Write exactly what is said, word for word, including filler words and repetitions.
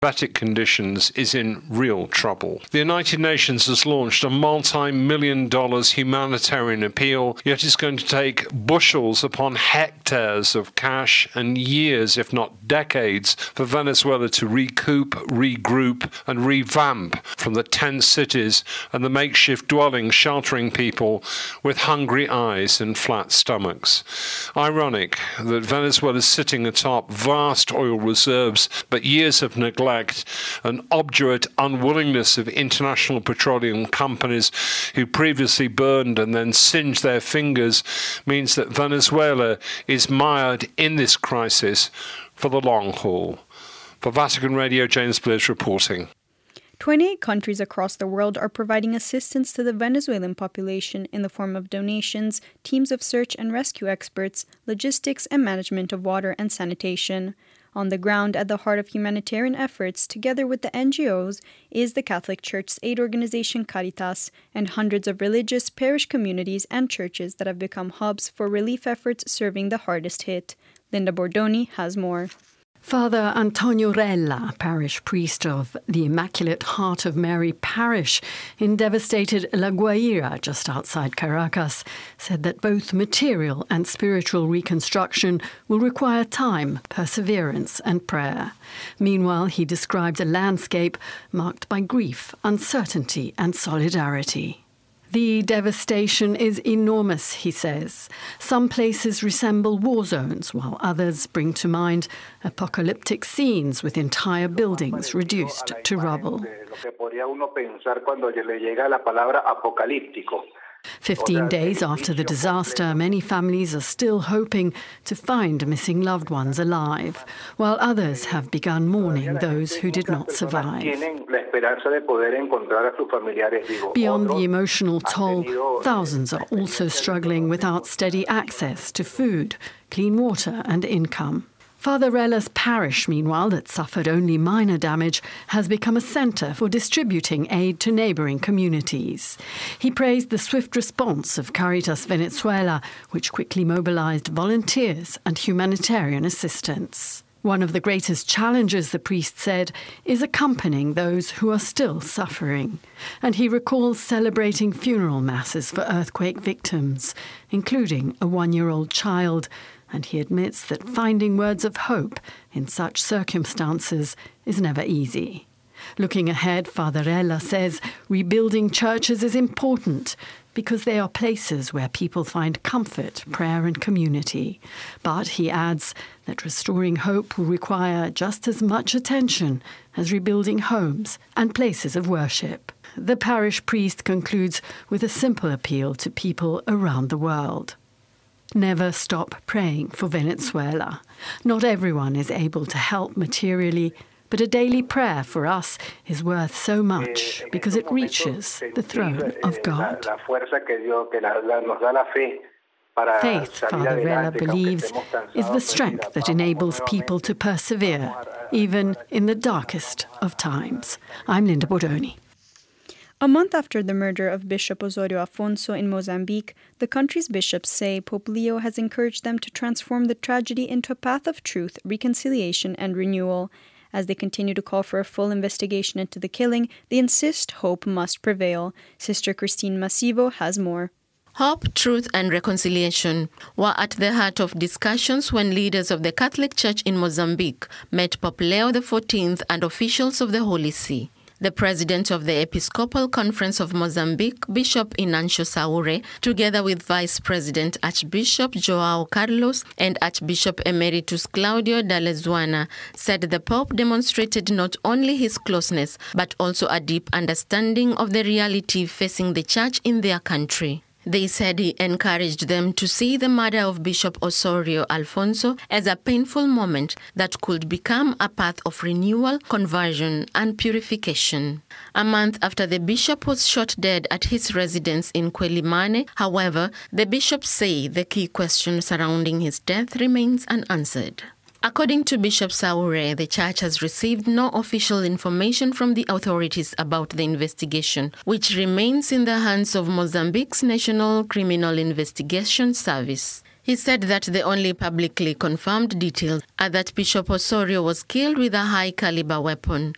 climatic conditions is in real trouble. The United Nations has launched a multi-million dollars humanitarian appeal, yet it's going to take bushels upon hectares of cash and years, if not decades, for Venezuela to recoup, regroup and revamp from the tense cities and the makeshift dwellings sheltering people with hungry eyes and flat stomachs. Ironic that Venezuela is sitting atop vast oil reserves, but years of neglect and obdurate unwillingness of international petroleum companies who previously burned and then singed their fingers means that Venezuela is mired in this crisis for the long haul. For Vatican Radio, James Bliss reporting. twenty-eight countries across the world are providing assistance to the Venezuelan population in the form of donations, teams of search and rescue experts, logistics and management of water and sanitation. On the ground, at the heart of humanitarian efforts, together with the N G Os, is the Catholic Church's aid organization Caritas and hundreds of religious, parish communities and churches that have become hubs for relief efforts serving the hardest hit. Linda Bordoni has more. Father Antonio Rella, parish priest of the Immaculate Heart of Mary Parish in devastated La Guaira, just outside Caracas, said that both material and spiritual reconstruction will require time, perseverance and prayer. Meanwhile, he described a landscape marked by grief, uncertainty and solidarity. The devastation is enormous, he says. Some places resemble war zones, while others bring to mind apocalyptic scenes with entire buildings reduced to rubble. Fifteen days after the disaster, many families are still hoping to find missing loved ones alive, while others have begun mourning those who did not survive. Beyond the emotional toll, thousands are also struggling without steady access to food, clean water and income. Father Rella's parish, meanwhile, that suffered only minor damage, has become a centre for distributing aid to neighbouring communities. He praised the swift response of Caritas Venezuela, which quickly mobilised volunteers and humanitarian assistance. One of the greatest challenges, the priest said, is accompanying those who are still suffering. And he recalls celebrating funeral masses for earthquake victims, including a one-year-old child, and he admits that finding words of hope in such circumstances is never easy. Looking ahead, Father Rella says rebuilding churches is important because they are places where people find comfort, prayer and community. But he adds that restoring hope will require just as much attention as rebuilding homes and places of worship. The parish priest concludes with a simple appeal to people around the world. Never stop praying for Venezuela. Not everyone is able to help materially, but a daily prayer for us is worth so much because it reaches the throne of God. Faith, Father Rella believes, is the strength that enables people to persevere, even in the darkest of times. I'm Linda Bordoni. A month after the murder of Bishop Osorio Afonso in Mozambique, the country's bishops say Pope Leo has encouraged them to transform the tragedy into a path of truth, reconciliation, and renewal. As they continue to call for a full investigation into the killing, they insist hope must prevail. Sister Christine Massivo has more. Hope, truth and reconciliation were at the heart of discussions when leaders of the Catholic Church in Mozambique met Pope Leo the fourteenth and officials of the Holy See. The president of the Episcopal Conference of Mozambique, Bishop Inancio Saure, together with Vice President Archbishop João Carlos and Archbishop Emeritus Claudio Dalezuana, said the Pope demonstrated not only his closeness, but also a deep understanding of the reality facing the Church in their country. They said he encouraged them to see the murder of Bishop Osorio Afonso as a painful moment that could become a path of renewal, conversion, and purification. A month after the bishop was shot dead at his residence in Quelimane, however, the bishops say the key question surrounding his death remains unanswered. According to Bishop Saure, the Church has received no official information from the authorities about the investigation, which remains in the hands of Mozambique's National Criminal Investigation Service. He said that the only publicly confirmed details are that Bishop Osorio was killed with a high-caliber weapon,